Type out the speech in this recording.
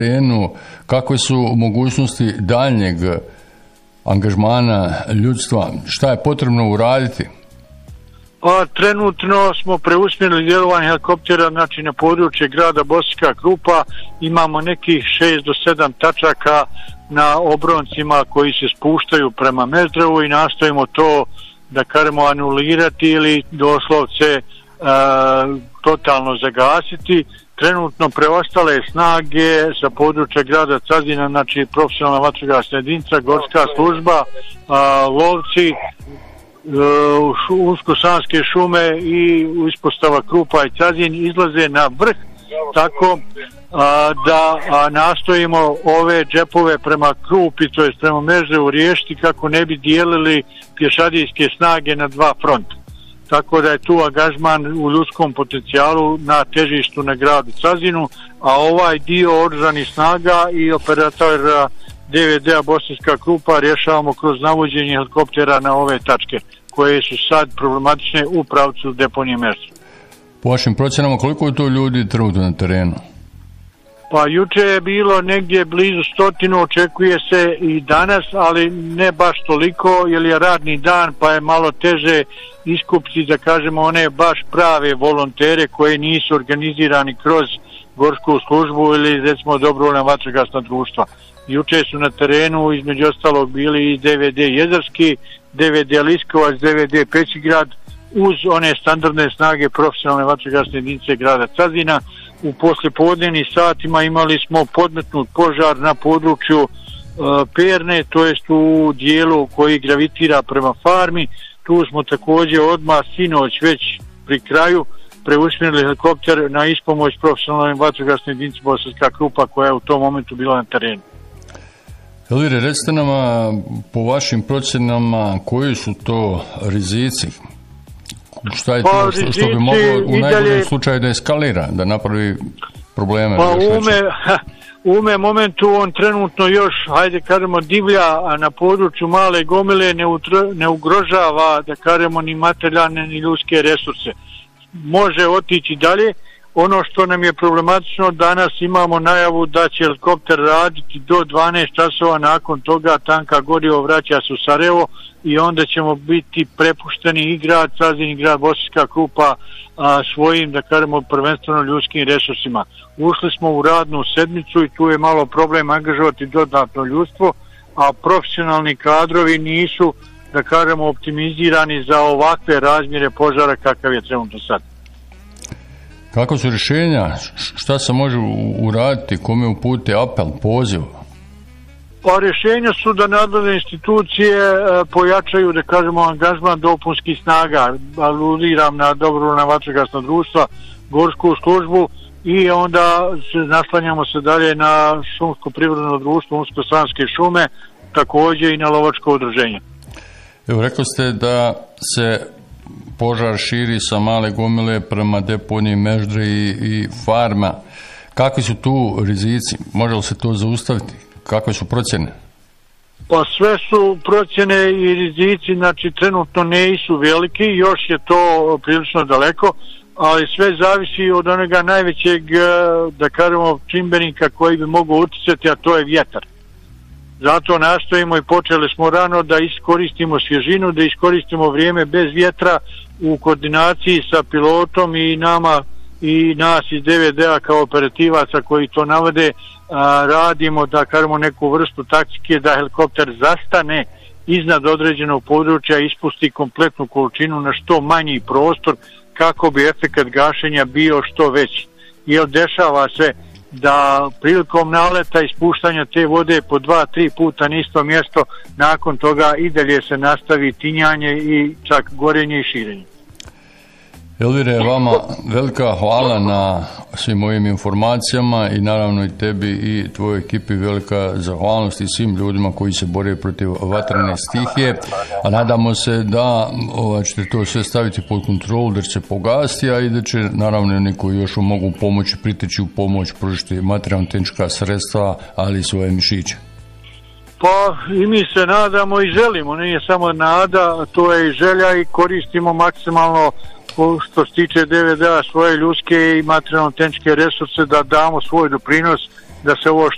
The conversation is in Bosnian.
terenu, kakve su mogućnosti daljnjeg angažmana ljudstva, šta je potrebno uraditi? Trenutno smo preusmjerili djelovanje helikoptera, znači na područje grada Bosanska Krupa imamo nekih 6 do 7 tačaka na obroncima koji se spuštaju prema Meždrevu i nastojimo to da kažemo anulirati ili doslovce totalno zagasiti. Trenutno preostale snage sa područja grada Cazina, znači profesionalna vatrogasna jedinica, gorska služba, lovci, Unsko-Sanske šume i ispostava Krupa i Cazin izlaze na vrh, tako da nastojimo ove džepove prema Krupi, to jest prema Meždrevu, riješiti kako ne bi dijelili pješadijske snage na dva fronta. Tako da je tu angažman u ljudskom potencijalu na težištu na gradu Cazinu, a ovaj dio oružanih snaga i operatora DVD-a Bosanska Krupa rješavamo kroz navođenje helikoptera na ove tačke koje su sad problematične u pravcu deponije Meždre. Po vašim procjenama, koliko je to ljudi trenutno na terenu? Pa juče je bilo negdje blizu 100, očekuje se i danas, ali ne baš toliko, jer je radni dan, pa je malo teže iskupiti, da kažemo, one baš prave volontere koji nisu organizirani kroz gorsku službu ili, recimo, dobrovoljna vatrogasna društva. Juče su na terenu, između ostalog, bili i DVD Jezerski, DVD Liskovac, DVD Pećigrad, uz one standardne snage profesionalne vatrogasne jedinice grada Cazina. U poslijepodnevnim satima imali smo podmetnut požar na području Perne, to jest u dijelu koji gravitira prema farmi. Tu smo također odmah sinoć već pri kraju preusmjerili helikopter na ispomoć profesionalne vatrogasne jedinice Bosanska Krupa koja je u tom momentu bila na terenu. Elvire, recite nama po vašim procjenama koji su to rizici? Šta je to što bi moglo u najboljem slučaju da eskalira, da napravi probleme? Pa u ome momentu on trenutno još, hajde kažemo, divlja, a na području Male Gomile ne ugrožava, da kažemo, ni materijalne ni ljudske resurse. Može otići dalje. Ono što nam je problematično, danas imamo najavu da će helikopter raditi do 12 časova, nakon toga tanka gorivo vraća se u Sarajevo i onda ćemo biti prepušteni i grad Cazin i grad Bosanska Krupa svojim, da kažemo, prvenstveno ljudskim resursima. Ušli smo u radnu sedmicu i tu je malo problem angažovati dodatno ljudstvo, a profesionalni kadrovi nisu, da kažemo, optimizirani za ovakve razmjere požara kakav je trenutno sad. Kako su rješenja? Šta se može uraditi? Kome uputiti apel, poziv? Pa rješenja su da nadležne institucije pojačaju, da kažemo, angažman dopunskih snaga. Aludiram na dobrovoljna vatrogasna društva, gorsku službu i onda naslanjamo se dalje na šumsko privredno društvo Unsko-Sanske šume, također i na lovačko udruženje. Evo, rekli ste da se požar širi sa Male Gomile prema deponiji Meždre i farma. Kakvi su tu rizici? Može li se to zaustaviti? Kakve su procjene? Pa sve su procjene i rizici, znači trenutno ne su veliki, još je to prilično daleko, ali sve zavisi od onoga najvećeg, da kažemo, čimbenika koji bi mogao utjecati, a to je vjetar. Zato nastojimo i počeli smo rano da iskoristimo svježinu, da iskoristimo vrijeme bez vjetra u koordinaciji sa pilotom i nama i nas iz DVD-a kao operativaca koji to navode, radimo, da kažemo, neku vrstu taktike da helikopter zastane iznad određenog područja i ispusti kompletnu količinu na što manji prostor kako bi efekat gašenja bio što veći. Jer dešava se da prilikom naleta i spuštanja te vode po 2-3 puta na isto mjesto, nakon toga i dalje se nastavi tinjanje i čak gorenje i širenje. Elvire, vama velika hvala na svim ovim informacijama i naravno i tebi i tvojoj ekipi velika zahvalnost i svim ljudima koji se bore protiv vatrene stihije, a nadamo se da ćete to sve staviti pod kontrolu, da će se pogasiti, a i da će naravno oni koji još mogu pomoći, priteći u pomoć, pružiti materijalno-tehnička sredstva, ali i svoje mišiće. Pa i mi se nadamo i želimo, nije samo nada, to je i želja i koristimo maksimalno što se tiče DVD-a svoje ljudske i materijalno-tehničke resurse da damo svoj doprinos da se ovo